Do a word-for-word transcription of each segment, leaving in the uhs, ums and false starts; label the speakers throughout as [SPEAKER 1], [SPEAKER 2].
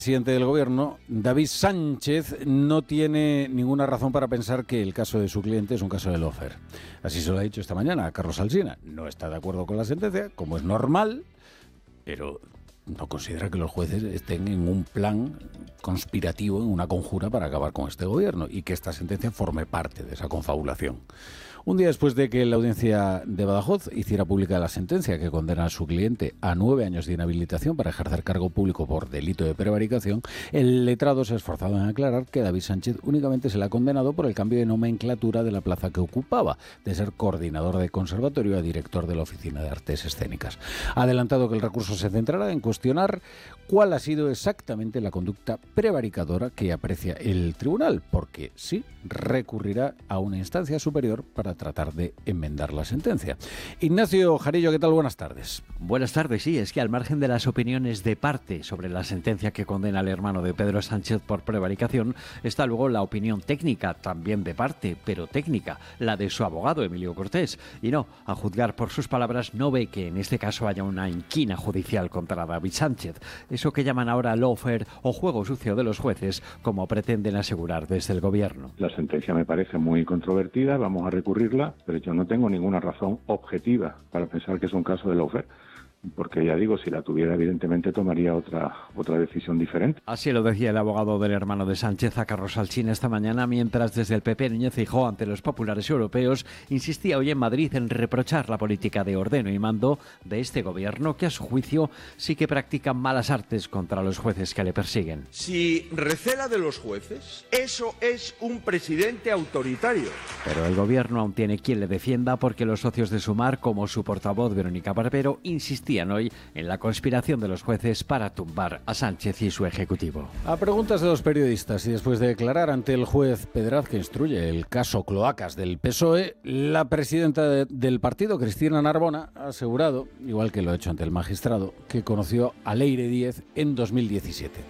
[SPEAKER 1] presidente del gobierno, David Sánchez, no tiene ninguna razón para pensar que el caso de su cliente es un caso de lawfare. Así se lo ha dicho esta mañana a Carlos Alsina. No está de acuerdo con la sentencia, como es normal, pero no considera que los jueces estén en un plan conspirativo, en una conjura para acabar con este gobierno y que esta sentencia forme parte de esa confabulación. Un día después de que la audiencia de Badajoz hiciera pública la sentencia que condena a su cliente a nueve años de inhabilitación para ejercer cargo público por delito de prevaricación, el letrado se ha esforzado en aclarar que David Sánchez únicamente se le ha condenado por el cambio de nomenclatura de la plaza que ocupaba, de ser coordinador de conservatorio a director de la Oficina de Artes Escénicas. Ha adelantado que el recurso se centrará en cuestionar cuál ha sido exactamente la conducta prevaricadora que aprecia el tribunal, porque sí recurrirá a una instancia superior para tratar de enmendar la sentencia. Ignacio Jarillo, ¿qué tal? Buenas tardes.
[SPEAKER 2] Buenas tardes, sí, es que al margen de las opiniones de parte sobre la sentencia que condena al hermano de Pedro Sánchez por prevaricación, está luego la opinión técnica, también de parte, pero técnica, la de su abogado Emilio Cortés. Y no, a juzgar por sus palabras, no ve que en este caso haya una inquina judicial contra David Sánchez, eso que llaman ahora lawfare o juego sucio de los jueces, como pretenden asegurar desde el gobierno.
[SPEAKER 3] La sentencia me parece muy controvertida, vamos a recurrirla, pero yo no tengo ninguna razón objetiva para pensar que es un caso de lawfare. Porque ya digo, si la tuviera, evidentemente tomaría otra otra decisión diferente.
[SPEAKER 2] Así lo decía el abogado del hermano de Sánchez a Carlos Alsina esta mañana, mientras desde el P P Núñez Feijóo, ante los populares europeos, insistía hoy en Madrid en reprochar la política de ordeno y mando de este gobierno, que a su juicio sí que practica malas artes contra los jueces que le persiguen.
[SPEAKER 4] Si recela de los jueces, eso es un presidente autoritario.
[SPEAKER 2] Pero el gobierno aún tiene quien le defienda, porque los socios de Sumar, como su portavoz Verónica Barbero, insistían hoy en la conspiración de los jueces para tumbar a Sánchez y su ejecutivo.
[SPEAKER 1] A preguntas de los periodistas y después de declarar ante el juez Pedraz, que instruye el caso Cloacas del P S O E, la presidenta de, del partido, Cristina Narbona, ha asegurado, igual que lo ha hecho ante el magistrado, que conoció a Leire Díez en dos mil diecisiete.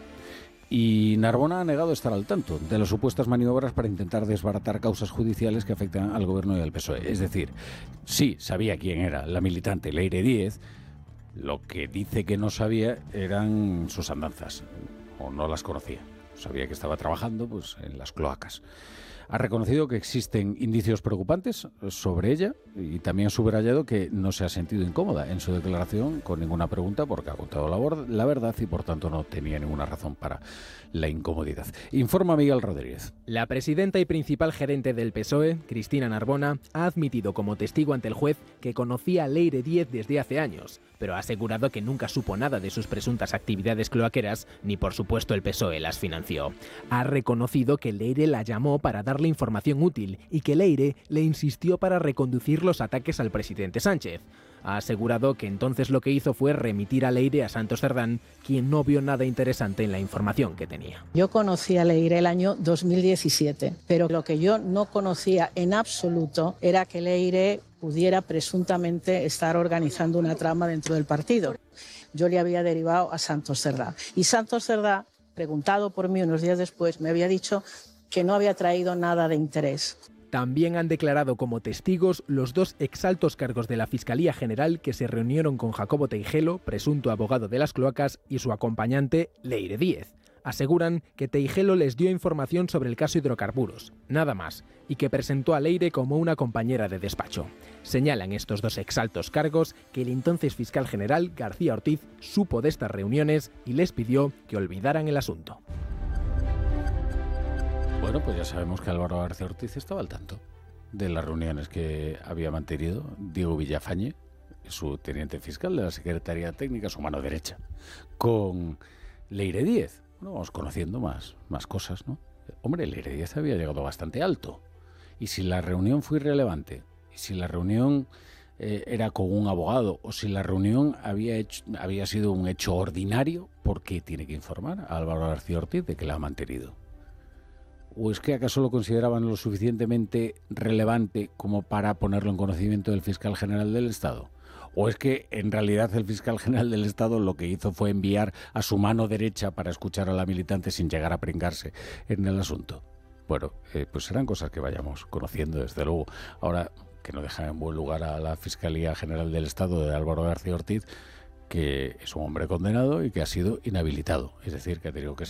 [SPEAKER 1] Y Narbona ha negado estar al tanto de las supuestas maniobras para intentar desbaratar causas judiciales que afectan al gobierno y al P S O E. Es decir, sí sabía quién era la militante Leire Díez. Lo que dice que no sabía eran sus andanzas, o no las conocía. Sabía que estaba trabajando pues, en las cloacas. Ha reconocido que existen indicios preocupantes sobre ella y también ha subrayado que no se ha sentido incómoda en su declaración con ninguna pregunta, porque ha contado la, la verdad y por tanto no tenía ninguna razón para la incomodidad. Informa Miguel Rodríguez.
[SPEAKER 5] La presidenta y principal gerente del P S O E, Cristina Narbona, ha admitido como testigo ante el juez que conocía a Leire Díez desde hace años, pero ha asegurado que nunca supo nada de sus presuntas actividades cloaqueras, ni por supuesto el P S O E las financió. Ha reconocido que Leire la llamó para darle información útil y que Leire le insistió para reconducir los ataques al presidente Sánchez. Ha asegurado que entonces lo que hizo fue remitir a Leire a Santos Cerdán, quien no vio nada interesante en la información que tenía.
[SPEAKER 6] Yo conocí a Leire el año dos mil diecisiete, pero lo que yo no conocía en absoluto era que Leire pudiera presuntamente estar organizando una trama dentro del partido. Yo le había derivado a Santos Cerdá. Y Santos Cerdá, preguntado por mí unos días después, me había dicho que no había traído nada de interés.
[SPEAKER 5] También han declarado como testigos los dos exaltos cargos de la Fiscalía General que se reunieron con Jacobo Teijelo, presunto abogado de las cloacas, y su acompañante, Leire Díez. Aseguran que Teijelo les dio información sobre el caso hidrocarburos, nada más, y que presentó a Leire como una compañera de despacho. Señalan estos dos exaltos cargos que el entonces fiscal general, García Ortiz, supo de estas reuniones y les pidió que olvidaran el asunto.
[SPEAKER 1] Bueno, pues ya sabemos que Álvaro García Ortiz estaba al tanto de las reuniones que había mantenido Diego Villafañe, su teniente fiscal de la Secretaría Técnica, su mano derecha, con Leire Díez. Bueno, vamos conociendo más, más cosas, ¿no? Hombre, Leire Díez había llegado bastante alto. Y si la reunión fue irrelevante, y si la reunión eh, era con un abogado, o si la reunión había, hecho, había sido un hecho ordinario, ¿por qué tiene que informar a Álvaro García Ortiz de que la ha mantenido? ¿O es que acaso lo consideraban lo suficientemente relevante como para ponerlo en conocimiento del fiscal general del Estado? ¿O es que en realidad el fiscal general del Estado lo que hizo fue enviar a su mano derecha para escuchar a la militante sin llegar a pringarse en el asunto? Bueno, eh, pues serán cosas que vayamos conociendo, desde luego. Ahora, que no deja en buen lugar a la Fiscalía General del Estado de Álvaro García Ortiz, que es un hombre condenado y que ha sido inhabilitado, es decir, que ha tenido que